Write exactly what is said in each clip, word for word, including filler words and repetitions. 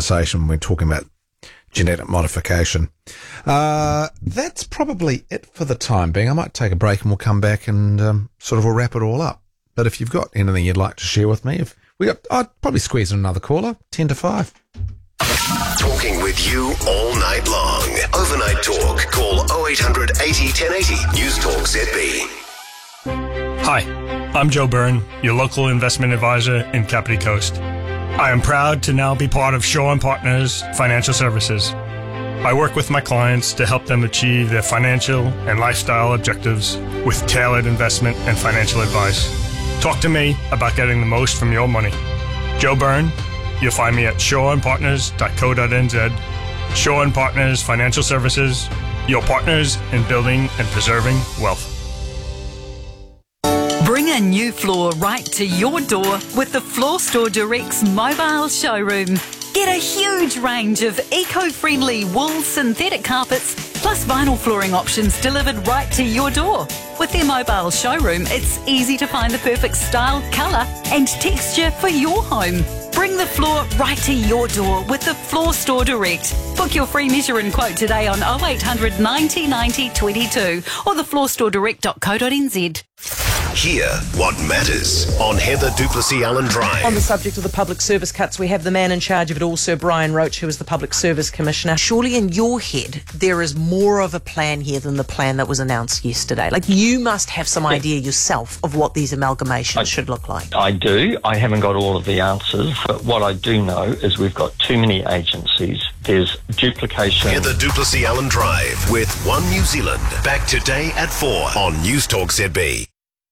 conversation when we're talking about genetic modification. Uh, that's probably it for the time being. I might take a break and we'll come back and um, sort of we'll wrap it all up. But if you've got anything you'd like to share with me, if we got, I'd probably squeeze in another caller, ten to five. Talking with you all night long. Overnight Talk. Call oh eight hundred eighty ten eighty. News Talk Z B. Hi, I'm Joe Byrne, your local investment advisor in Kapiti Coast. I am proud to now be part of Shaw and Partners Financial Services. I work with my clients to help them achieve their financial and lifestyle objectives with tailored investment and financial advice. Talk to me about getting the most from your money. Joe Byrne. You'll find me at shaw and partners dot co dot n z. Shaw and Partners Financial Services, your partners in building and preserving wealth. Bring a new floor right to your door with the Floor Store Direct's mobile showroom. Get a huge range of eco-friendly wool synthetic carpets plus vinyl flooring options delivered right to your door. With their mobile showroom, it's easy to find the perfect style, colour and texture for your home. Bring the floor right to your door with the Floor Store Direct. Book your free measure and quote today on oh eight hundred ninety ninety twenty-two or the floor store direct dot co dot n z. Hear what matters on Heather Duplessis Allen Drive. On the subject of the public service cuts, we have the man in charge of it all, Sir Brian Roach, who is the Public Service Commissioner. Surely in your head, there is more of a plan here than the plan that was announced yesterday. Like, you must have some idea yourself of what these amalgamations I, should look like. I do. I haven't got all of the answers, but what I do know is we've got too many agencies. There's duplication. Heather Duplessis Allen Drive with One New Zealand. Back today at four on News Talk Z B.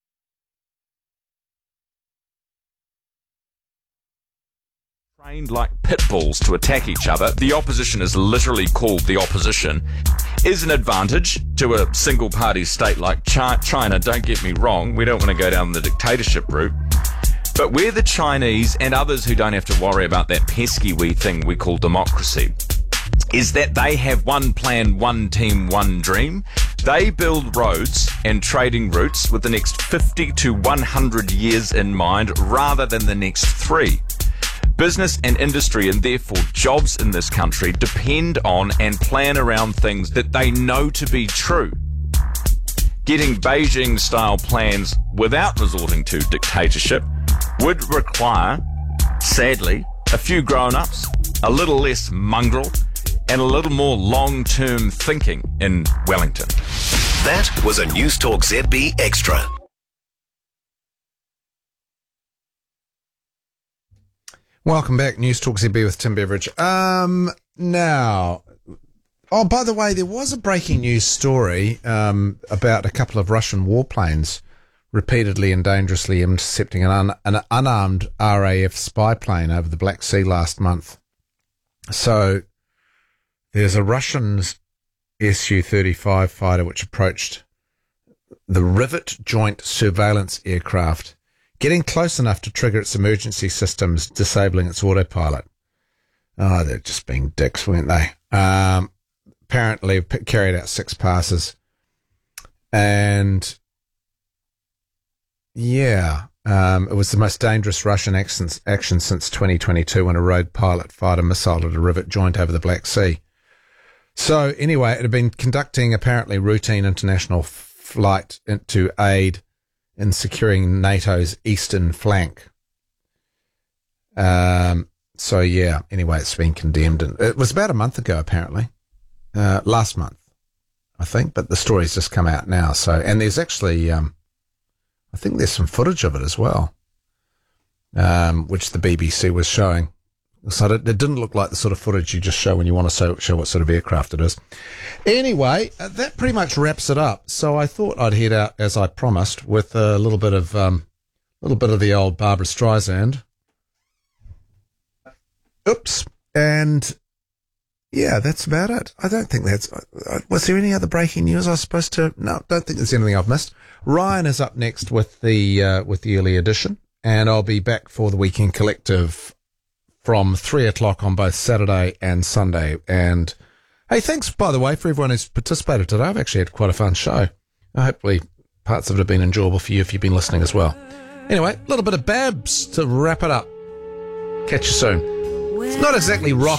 Trained like pit bulls to attack each other, the opposition is literally called the opposition, is an advantage to a single-party state like China. Don't get me wrong, we don't want to go down the dictatorship route. But we're the Chinese and others who don't have to worry about that pesky wee thing we call democracy, is that they have one plan, one team, one dream. They build roads and trading routes with the next fifty to one hundred years in mind rather than the next three. Business and industry, and therefore jobs in this country, depend on and plan around things that they know to be true. Getting Beijing-style plans without resorting to dictatorship would require, sadly, a few grown-ups, a little less mongrel, and a little more long-term thinking in Wellington. That was a News Talk Z B Extra. Welcome back, News Talk Z B with Tim Beveridge. Um, now, oh, by the way, there was a breaking news story um, about a couple of Russian warplanes repeatedly and dangerously intercepting an, un- an unarmed R A F spy plane over the Black Sea last month. So there's a Russian S U thirty-five fighter which approached the Rivet Joint Surveillance Aircraft, getting close enough to trigger its emergency systems, disabling its autopilot. Oh, they're just being dicks, weren't they? Um, apparently p- carried out six passes. And, yeah, um, it was the most dangerous Russian action, action since twenty twenty-two when a rogue pilot fired a missile at a Rivet Joint over the Black Sea. So, anyway, it had been conducting apparently routine international flight to aid in securing NATO's eastern flank. Um, so, yeah, anyway, it's been condemned. And it was about a month ago, apparently. Uh, last month, I think, but the story's just come out now. So, and there's actually, um, I think there's some footage of it as well, um, which the B B C was showing. So it, it didn't look like the sort of footage you just show when you want to show, show what sort of aircraft it is. Anyway, uh, that pretty much wraps it up. So I thought I'd head out, as I promised, with a little bit of um, little bit of the old Barbara Streisand. Oops. And yeah, that's about it. I don't think that's... Uh, was there any other breaking news I was supposed to... No, don't think there's anything I've missed. Ryan is up next with the uh, with the early edition, and I'll be back for the Weekend Collective from three o'clock on both Saturday and Sunday. And hey, thanks, by the way, for everyone who's participated today. I've actually had quite a fun show. Hopefully parts of it have been enjoyable for you if you've been listening as well. Anyway, a little bit of Babs to wrap it up. Catch you soon. It's not exactly rock.